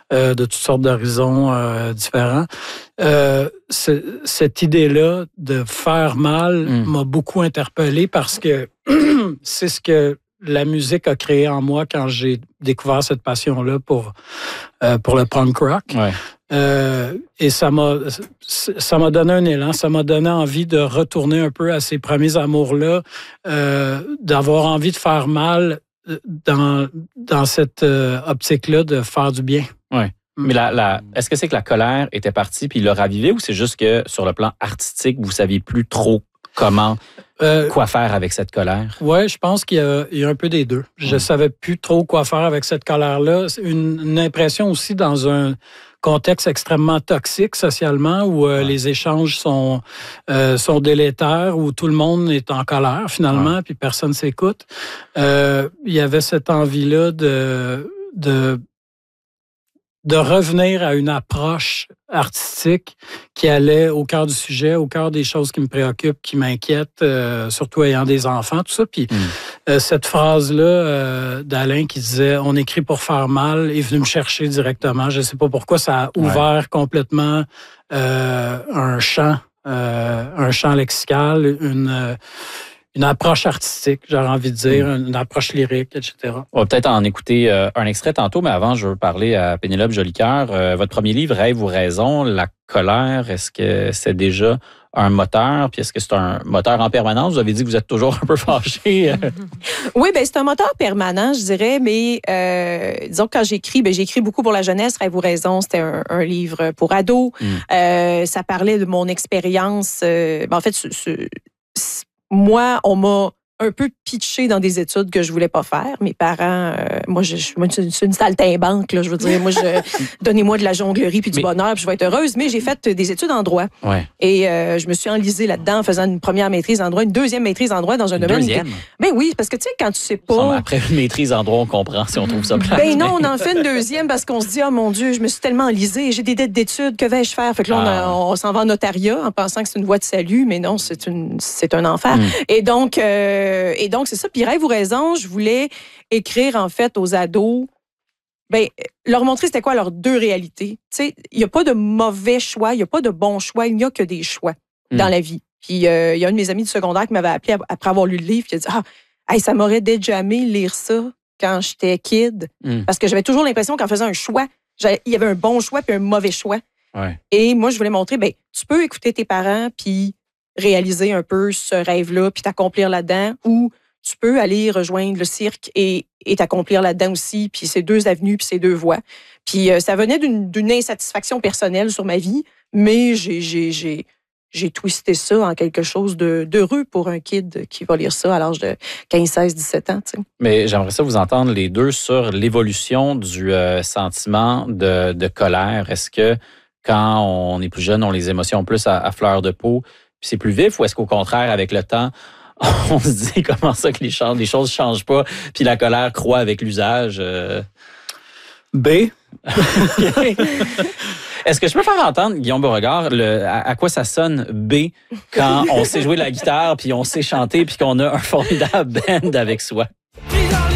de toutes sortes d'horizons différents. Cette idée-là de faire mal m'a beaucoup interpellé parce que c'est ce que la musique a créé en moi quand j'ai découvert cette passion-là pour le punk rock. Ouais. Et ça m'a donné un élan, ça m'a donné envie de retourner un peu à ces premiers amours-là, d'avoir envie de faire mal dans cette optique-là de faire du bien. Ouais. Mais est-ce que c'est que la colère était partie puis il l'a ravivée ou c'est juste que sur le plan artistique, vous saviez plus trop quoi faire avec cette colère? Oui, je pense qu'il y a un peu des deux. Je savais plus trop quoi faire avec cette colère-là. Une impression aussi dans un contexte extrêmement toxique socialement où les échanges sont délétères, où tout le monde est en colère finalement, puis personne s'écoute. Il y avait cette envie-là de revenir à une approche artistique qui allait au cœur du sujet, au cœur des choses qui me préoccupent, qui m'inquiètent, surtout ayant des enfants, tout ça. Puis cette phrase-là d'Alain qui disait « On écrit pour faire mal » est venue me chercher directement. Je ne sais pas pourquoi, ça a ouvert complètement un champ lexical, une approche artistique, j'aurais envie de dire, une approche lyrique, etc. On va peut-être en écouter un extrait tantôt, mais avant, je veux parler à Pénélope Jolicoeur. Votre premier livre, Rêve ou raison, la colère, est-ce que c'est déjà un moteur? Puis est-ce que c'est un moteur en permanence? Vous avez dit que vous êtes toujours un peu fâché. Oui, bien, c'est un moteur permanent, je dirais, mais disons que quand j'écris, j'ai écrit beaucoup pour la jeunesse. Rêve ou raison, c'était un livre pour ados. Ça parlait de mon expérience. En fait, moi, on m'a un peu pitché dans des études que je voulais pas faire. Mes parents, moi, je suis une saltimbanque, là, je veux dire. Moi, donnez-moi de la jonglerie puis du bonheur, puis je vais être heureuse. Mais j'ai fait des études en droit. Ouais. Et je me suis enlisée là-dedans en faisant une première maîtrise en droit, une deuxième maîtrise en droit dans un domaine. Deuxième? Ben oui, parce que tu sais, quand tu sais pas. Après une maîtrise en droit, on comprend si on trouve ça plate. Ben non, on en fait une deuxième parce qu'on se dit, oh mon Dieu, je me suis tellement enlisée, j'ai des dettes d'études, que vais-je faire? Fait que là, on s'en va en notariat en pensant que c'est une voie de salut, mais non, c'est un enfer. Et donc, c'est ça. Puis Rêve ou raison, je voulais écrire, en fait, aux ados, leur montrer c'était quoi leurs deux réalités. Tu sais, il n'y a pas de mauvais choix, il n'y a pas de bon choix, il n'y a que des choix dans la vie. Puis il y a un de mes amis du secondaire qui m'avait appelé après avoir lu le livre, qui a dit ça m'aurait déjà aimé lire ça quand j'étais kid. Parce que j'avais toujours l'impression qu'en faisant un choix, il y avait un bon choix puis un mauvais choix. Ouais. Et moi, je voulais montrer, tu peux écouter tes parents puis réaliser un peu ce rêve-là puis t'accomplir là-dedans, ou tu peux aller rejoindre le cirque et t'accomplir là-dedans aussi, puis c'est deux avenues, puis c'est deux voies. Puis ça venait d'une insatisfaction personnelle sur ma vie, mais j'ai twisté ça en quelque chose d'heureux pour un kid qui va lire ça à l'âge de 15, 16, 17 ans. T'sais. Mais j'aimerais ça vous entendre les deux sur l'évolution du sentiment de colère. Est-ce que quand on est plus jeune, on les émotions plus à fleur de peau, puis c'est plus vif, ou est-ce qu'au contraire, avec le temps, on se dit comment ça que les choses ne changent pas, puis la colère croît avec l'usage? B. Est-ce que je peux faire entendre, Guillaume Beauregard, à quoi ça sonne B quand on sait jouer la guitare, puis on sait chanter, puis qu'on a un formidable band avec soi?